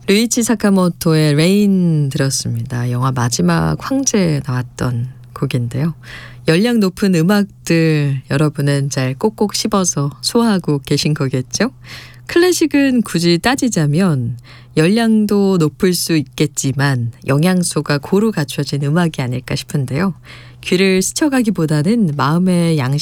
류이치 사카모토의 레인 들었습니다. 영화 마지막 황제에 나왔던 곡인데요. 열량 높은 음악들 여러분은 잘 꼭꼭 씹어서 소화하고 계신 거겠죠? 클래식은 굳이 따지자면 열량도 높을 수 있겠지만 영양소가 고루 갖춰진 음악이 아닐까 싶은데요. 귀를 스쳐가기보다는 마음의 양식